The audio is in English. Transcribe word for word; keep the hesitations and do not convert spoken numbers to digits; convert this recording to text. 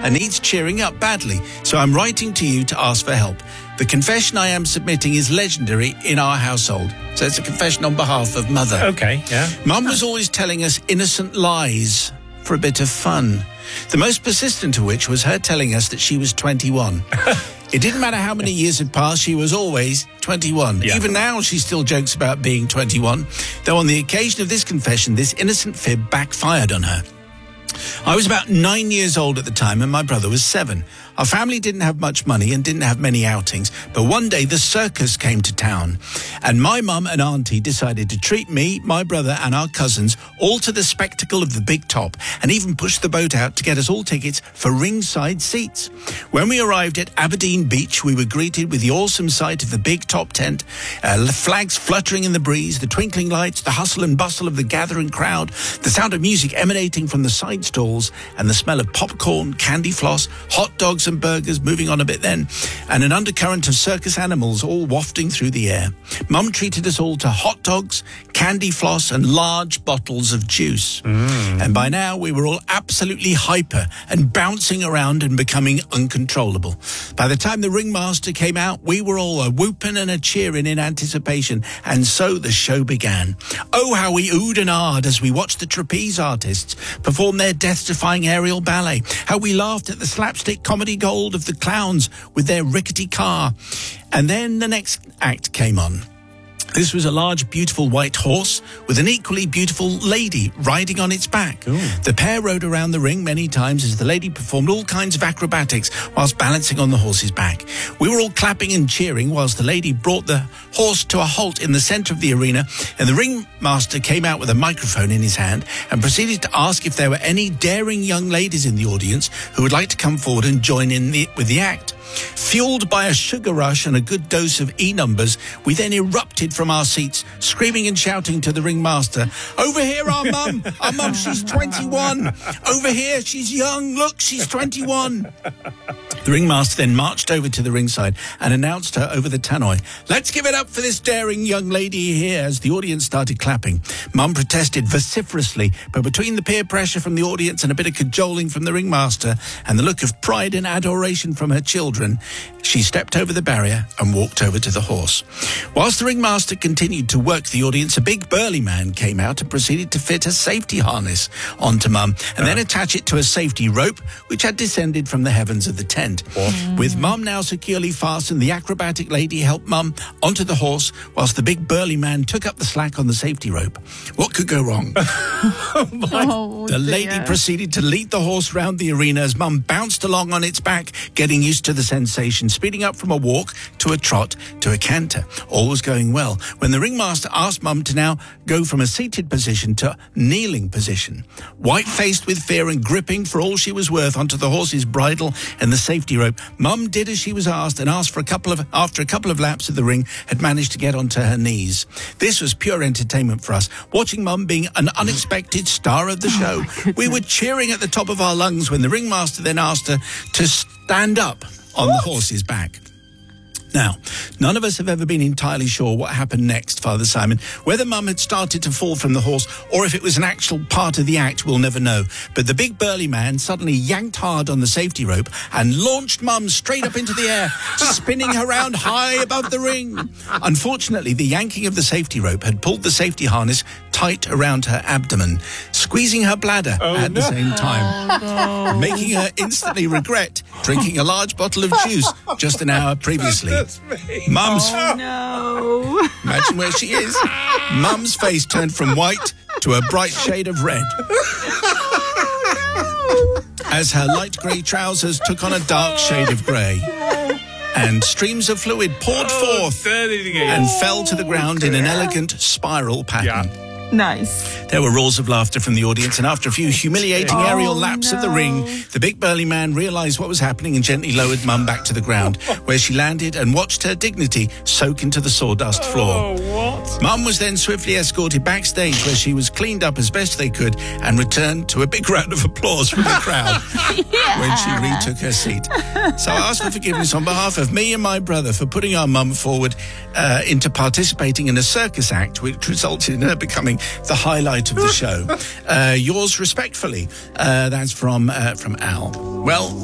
and needs cheering up badly. So I'm writing to you to ask for help. The confession I am submitting is legendary in our household. So it's a confession on behalf of Mother. Okay, yeah. Mum was always telling us innocent lies for a bit of fun. The most persistent of which was her telling us that she was twenty-one. It didn't matter how many years had passed, she was always twenty-one. Yeah. Even now, she still jokes about being twenty-one. Though on the occasion of this confession, this innocent fib backfired on her. I was about nine years old at the time and my brother was seven. Our family didn't have much money and didn't have many outings, but one day the circus came to town and my mum and auntie decided to treat me, my brother and our cousins all to the spectacle of the big top and even pushed the boat out to get us all tickets for ringside seats. When we arrived at Aberdeen Beach, we were greeted with the awesome sight of the big top tent, uh, flags fluttering in the breeze, the twinkling lights, the hustle and bustle of the gathering crowd, the sound of music emanating from the side stalls and the smell of popcorn, candy floss, hot dogs and burgers moving on a bit then, and an undercurrent of circus animals all wafting through the air. Mum treated us all to hot dogs, candy floss and large bottles of juice. Mm. And by now we were all absolutely hyper and bouncing around and becoming uncontrollable. By the time the ringmaster came out, we were all a whooping and a cheering in anticipation, and so the show began. Oh, how we oohed and ahed as we watched the trapeze artists perform their death-defying aerial ballet. How we laughed at the slapstick comedy gold of the clowns with their rickety car. And then the next act came on. This was a large, beautiful white horse with an equally beautiful lady riding on its back. Ooh. The pair rode around the ring many times as the lady performed all kinds of acrobatics whilst balancing on the horse's back. We were all clapping and cheering whilst the lady brought the horse to a halt in the centre of the arena, and the ringmaster came out with a microphone in his hand and proceeded to ask if there were any daring young ladies in the audience who would like to come forward and join in the, with the act. Fueled by a sugar rush and a good dose of E-numbers, we then erupted from our seats, screaming and shouting to the ringmaster, "Over here, our mum! Our mum, she's twenty-one! Over here, she's young! Look, she's twenty-one!" The ringmaster then marched over to the ringside and announced her over the tannoy. "Let's give it up for this daring young lady here," as the audience started clapping. Mum protested vociferously, but between the peer pressure from the audience and a bit of cajoling from the ringmaster and the look of pride and adoration from her children, she stepped over the barrier and walked over to the horse. Whilst the ringmaster continued to work the audience, a big burly man came out and proceeded to fit a safety harness onto Mum and uh. then attach it to a safety rope which had descended from the heavens of the tent. Mm. With Mum now securely fastened, the acrobatic lady helped Mum onto the horse whilst the big burly man took up the slack on the safety rope. What could go wrong? oh, the dear. lady proceeded to lead the horse round the arena as Mum bounced along on its back, getting used to the sensation, speeding up from a walk to a trot to a canter. All was going well when the ringmaster asked Mum to now go from a seated position to kneeling position. White-faced with fear and gripping for all she was worth onto the horse's bridle and the safety rope, Mum did as she was asked and asked for a couple of after a couple of laps of the ring had managed to get onto her knees. This was pure entertainment for us, watching Mum being an unexpected star of the show. Oh, we were cheering at the top of our lungs when the ringmaster then asked her to stand up on the horse's back. Now, none of us have ever been entirely sure what happened next, Father Simon. Whether Mum had started to fall from the horse or if it was an actual part of the act, we'll never know. But the big burly man suddenly yanked hard on the safety rope and launched Mum straight up into the air, spinning her round high above the ring. Unfortunately, the yanking of the safety rope had pulled the safety harness tight around her abdomen, squeezing her bladder oh, at no. the same time, oh, no. making her instantly regret drinking a large bottle of juice just an hour previously. Mum's oh, no. Imagine where she is. Mum's face turned from white to a bright shade of red as her light grey trousers took on a dark shade of grey, and streams of fluid poured oh, forth and fell to the ground in an elegant spiral pattern. Yeah. Nice. There were roars of laughter from the audience, and after a few humiliating oh, aerial laps no. of the ring, the big burly man realised what was happening and gently lowered Mum back to the ground, where she landed and watched her dignity soak into the sawdust floor. Oh, what? Mum was then swiftly escorted backstage, where she was cleaned up as best they could and returned to a big round of applause from the crowd yeah. when she retook her seat. So I ask for forgiveness on behalf of me and my brother for putting our mum forward uh, into participating in a circus act, which resulted in her becoming the highlight of the show. Uh, yours respectfully. Uh, that's from uh, from Al. Well.